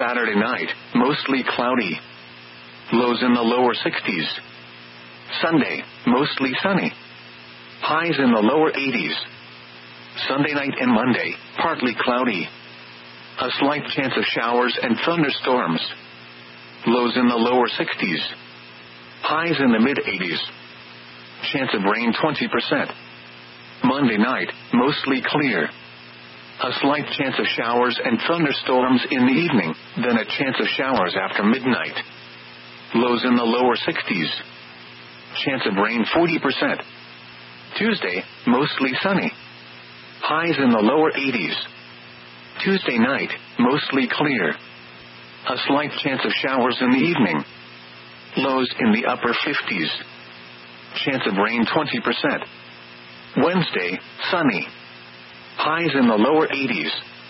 Saturday night, mostly cloudy. Lows in the lower 60s. Sunday, mostly sunny. Highs in the lower 80s. Sunday night and Monday, partly cloudy. A slight chance of showers and thunderstorms. Lows in the lower 60s. Highs in the mid-80s. Chance of rain 20%. Monday night, mostly clear. A slight chance of showers and thunderstorms in the evening, then a chance of showers after midnight. Lows in the lower 60s. Chance of rain 40%. Tuesday, mostly sunny. Highs in the lower 80s. Tuesday night, mostly clear. A slight chance of showers in the evening. Lows in the upper 50s. Chance of rain 20%. Wednesday, sunny. Highs in the lower 80s.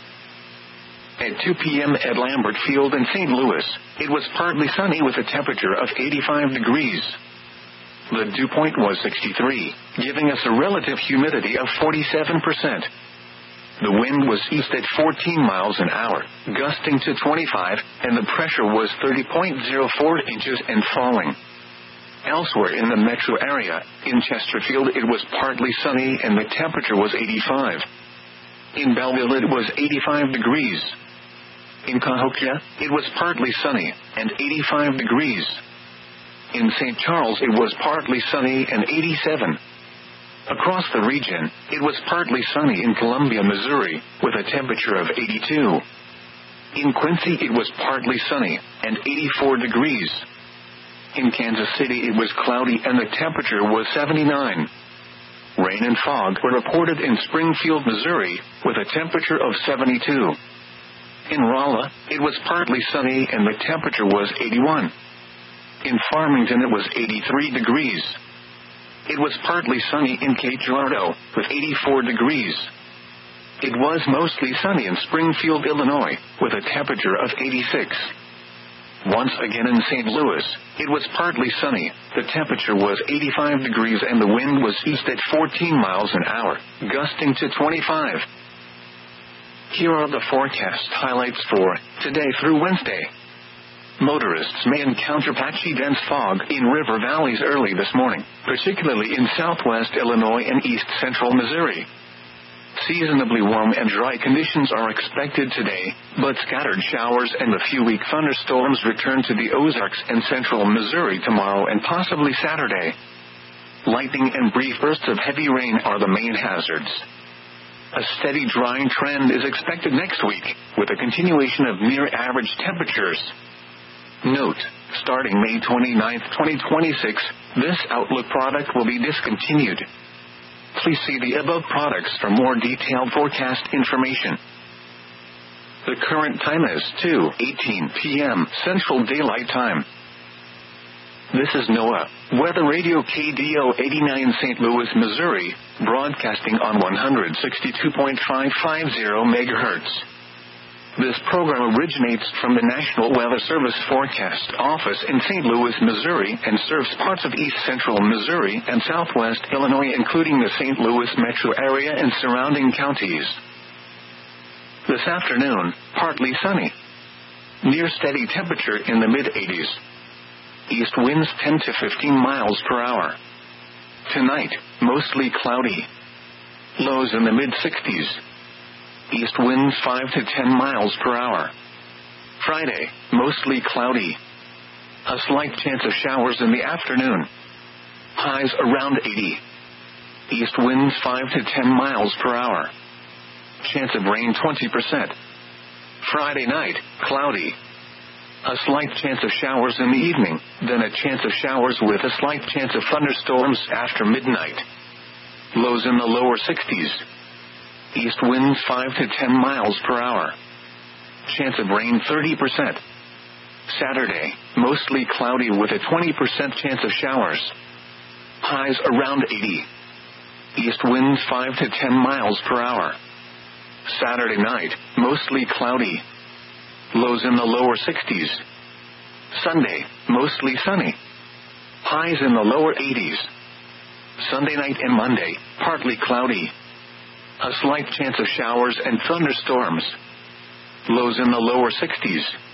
At 2 p.m. at Lambert Field in St. Louis, it was partly sunny with a temperature of 85 degrees. The dew point was 63, giving us a relative humidity of 47%. The wind was east at 14 miles an hour, gusting to 25, and the pressure was 30.04 inches and falling. Elsewhere in the metro area, in Chesterfield it was partly sunny and the temperature was 85. In Belleville it was 85 degrees. In Cahokia, it was partly sunny and 85 degrees. In St. Charles it was partly sunny and 87. Across the region, it was partly sunny in Columbia, Missouri, with a temperature of 82. In Quincy it was partly sunny and 84 degrees. In Kansas City it was cloudy and the temperature was 79. Rain and fog were reported in Springfield, Missouri, with a temperature of 72. In Rolla, it was partly sunny and the temperature was 81. In Farmington it was 83 degrees. It was partly sunny in Cape Girardeau, with 84 degrees. It was mostly sunny in Springfield, Illinois, with a temperature of 86. Once again in St. Louis, it was partly sunny, the temperature was 85 degrees and the wind was east at 14 miles an hour, gusting to 25. Here are the forecast highlights for today through Wednesday. Motorists may encounter patchy dense fog in river valleys early this morning, particularly in southwest Illinois and east central Missouri. Seasonably warm and dry conditions are expected today, but scattered showers and a few weak thunderstorms return to the Ozarks and central Missouri tomorrow and possibly Saturday. Lightning and brief bursts of heavy rain are the main hazards. A steady drying trend is expected next week, with a continuation of near-average temperatures. Note, starting May 29, 2026, this Outlook product will be discontinued. Please see the above products for more detailed forecast information. The current time is 2:18 p.m. Central Daylight Time. This is NOAA, Weather Radio KDO 89 St. Louis, Missouri, broadcasting on 162.550 MHz. This program originates from the National Weather Service Forecast Office in St. Louis, Missouri, and serves parts of east central Missouri and southwest Illinois, including the St. Louis metro area and surrounding counties. This afternoon, partly sunny. Near steady temperature in the mid-80s. East winds 10 to 15 miles per hour. Tonight, mostly cloudy. Lows in the mid-60s. East winds 5 to 10 miles per hour. Friday, mostly cloudy. A slight chance of showers in the afternoon. Highs around 80. East winds 5 to 10 miles per hour. Chance of rain 20%. Friday night, cloudy. A slight chance of showers in the evening, then a chance of showers with a slight chance of thunderstorms after midnight. Lows in the lower 60s. East winds 5 to 10 miles per hour. Chance of rain 30%. Saturday, mostly cloudy with a 20% chance of showers. Highs around 80. East winds 5 to 10 miles per hour. Saturday night, mostly cloudy. Lows in the lower 60s. Sunday, mostly sunny. Highs in the lower 80s. Sunday night and Monday, partly cloudy. A slight chance of showers and thunderstorms. Lows in the lower 60s.